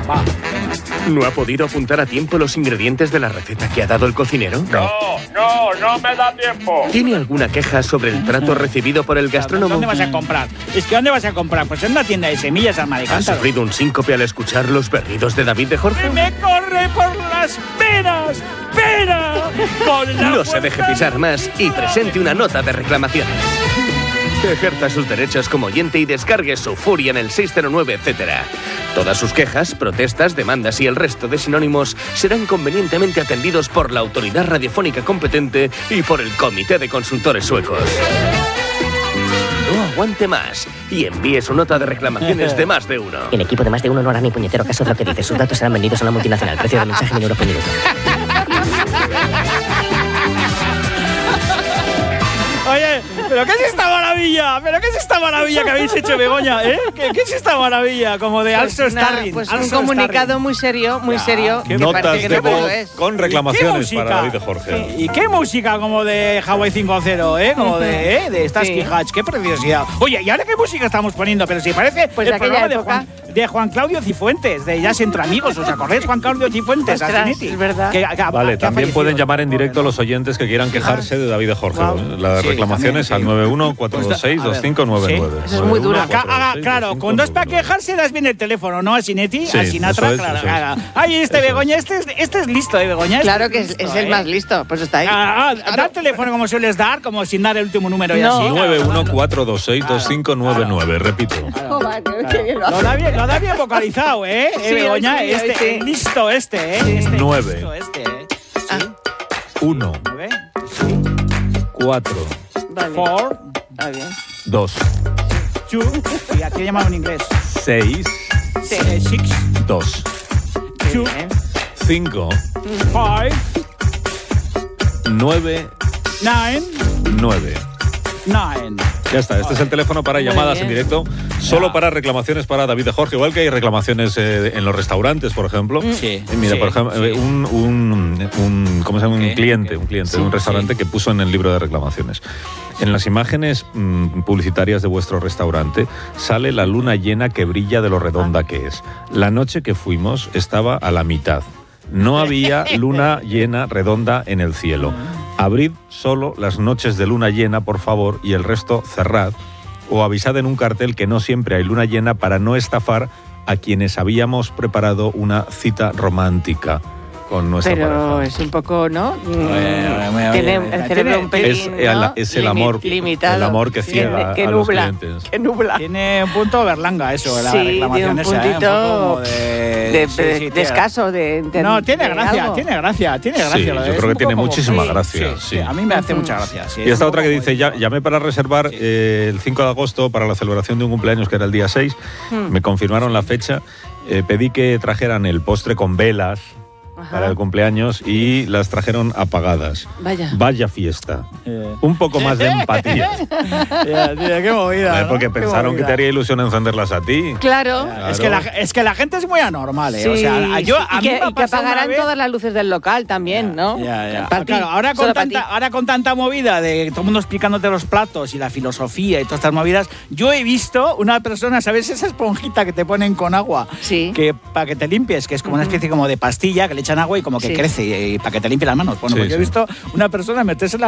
Va. ¿No ha podido apuntar a tiempo los ingredientes de la receta que ha dado el cocinero? No me da tiempo. ¿Tiene alguna queja sobre el trato recibido por el gastrónomo? ¿Dónde vas a comprar? Es que ¿dónde vas a comprar? Pues en una tienda de semillas al ¿Ha Maricántaro. sufrido un síncope al escuchar los berridos de David de Jorge? ¡Me corre por las penas! ¡Pena! No se deje pisar más y presente una nota de reclamaciones. Ejerza sus derechos como oyente y descargue su furia en el 609, etcétera. Todas sus quejas, protestas, demandas y el resto de sinónimos serán convenientemente atendidos por la autoridad radiofónica competente y por el Comité de Consultores Suecos. No aguante más y envíe su nota de reclamaciones de Más de Uno. El equipo de Más de Uno no hará ni puñetero caso de lo que dice. Sus datos serán vendidos a una multinacional. Precio del mensaje 1 euro por minuto. Oye, ¿pero qué es esta maravilla? ¿Pero qué es esta maravilla que habéis hecho, Begoña? ¿Qué es esta maravilla? Como de Also Starring. Pues un comunicado muy serio, muy serio. ¿Qué Me parece Notas que de no lo voz es. con reclamaciones para David de Jorge. ¿Y qué música como de Hawaii 5.0, como de Starsky Hutch? ¡Qué preciosidad! Oye, ¿y ahora qué música estamos poniendo? Pero si parece Pues el de programa aquella de Juan Claudio Cifuentes, de Jazz Entre Amigos. ¿Os acordáis, Juan Claudio Cifuentes? Ostras, Asinetti? es verdad. Vale, también pueden llamar en directo a los oyentes que quieran quejarse de David de Jorge. Las reclamaciones al 914262599. Eso es muy duro. Claro, cuando es para quejarse das bien el teléfono, ¿no? A Sinetti, Sí, a Sinatra, eso es, claro. eso es. Ay, Begoña, este es listo, Begoña. Claro que es el más listo, pues está ahí. Da el teléfono como sueles dar, como sin dar el último número y No. así. 914262599, repito. Lo da bien vocalizado, Sí, Begoña, hoy sí. listo este. 9. Listo este, 1, ¿Nueve? 4, Vale. 4, Está bien. 2, 2, y aquí llamado en inglés. 6, 6, 2, 2, 5, 5, 9, 9, 9. 9. Ya está, este es el teléfono para llamadas en directo, solo para reclamaciones para David de Jorge, igual que hay reclamaciones en los restaurantes, por ejemplo. Sí. Mira, Sí, por ejemplo, sí. ¿cómo se llama? Un ¿Qué? cliente de un restaurante que puso en el libro de reclamaciones. En las imágenes publicitarias de vuestro restaurante sale la luna llena que brilla de lo redonda que es. La noche que fuimos estaba a la mitad. No había luna llena redonda en el cielo. Abrid solo las noches de luna llena, por favor, y el resto cerrad. O avisad en un cartel que no siempre hay luna llena para no estafar a quienes habíamos preparado una cita romántica con nuestra Pero pareja. es un poco, ¿no? Oye, Tiene el cerebro un pelín, ¿no? Es el amor, limitado. el amor que ciega que a los nubla, clientes. que nubla. Tiene un punto berlanga eso, la Sí, reclamación tiene un esa, puntito un poco como de tiene- escaso, No, tiene de gracia, algo. tiene gracia. Sí, lo yo es creo un que poco tiene como- muchísima sí, gracia. sí, a mí me hace mucha gracia. Sí, Y es esta un otra que poco dice, como- llamé para reservar el 5 de agosto para la celebración de un cumpleaños que era el día 6, me confirmaron la fecha, pedí que trajeran el postre con velas para el cumpleaños y las trajeron apagadas. Vaya fiesta. Un poco más de empatía. Tía, qué movida, ¿no? Porque Qué pensaron que movida. te haría ilusión encenderlas a ti. Claro. Es que la gente es muy anormal, Sí, o sea, a y mí me que ha pasado una apagarán vez- todas las luces del local también, ¿no? Ya. Para ti, Claro, ahora solo con, para ti. ahora con tanta movida de todo el mundo explicándote los platos y la filosofía y todas estas movidas, yo he visto una persona, ¿sabes? Esa esponjita que te ponen con agua, Sí. que para que te limpies, que es como una especie como de pastilla que le echan agua y como que Sí. crece y para que te limpie las manos. Bueno, Sí, pues yo he sí. visto una persona meterse